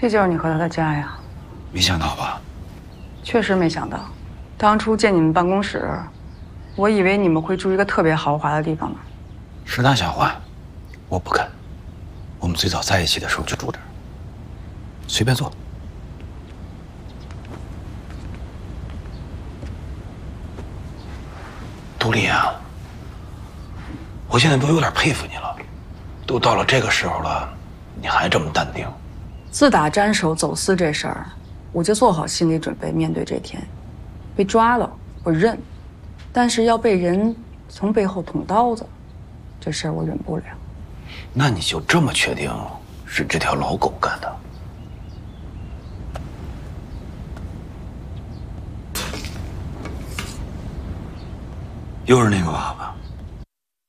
这就是你和他的家呀？ 没想到吧？ 确实没想到，当初见你们办公室，我以为你们会住一个特别豪华的地方呢。 是那想换，我不肯。我们最早在一起的时候就住这儿，随便坐。杜丽啊，我现在都有点佩服你了，都到了这个时候了，你还这么淡定。 自打沾手走私这事儿，我就做好心理准备面对这天，被抓了我认，但是要被人从背后捅刀子，这事儿我忍不了。 那你就这么确定是这条老狗干的？又是那个娃娃。